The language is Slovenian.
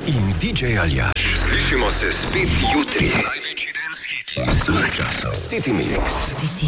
in DJ Aljaž. Slišimo se spet jutri. Največji den s hiti vseh časov. City Mix.